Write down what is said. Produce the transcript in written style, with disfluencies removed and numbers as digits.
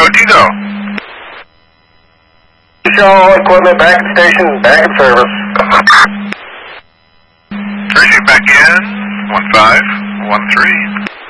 Tito. Show equipment back at station, back in service. Appreciate back in. 1513.